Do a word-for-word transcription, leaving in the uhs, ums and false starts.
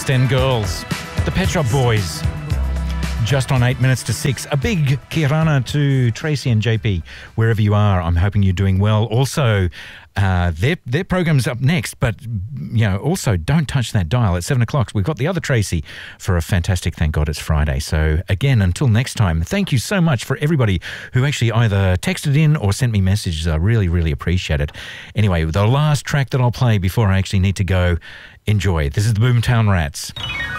East End Girls, the Pet Shop Boys. Just on eight minutes to six. A big kirana to Tracy and J P, wherever you are. I'm hoping you're doing well. Also, uh, their their program's up next, but you know, also don't touch that dial at seven o'clock. We've got the other Tracy for a fantastic Thank God It's Friday. So again, until next time, thank you so much for everybody who actually either texted in or sent me messages. I really, really appreciate it. Anyway, the last track that I'll play before I actually need to go. Enjoy. This is the Boomtown Rats.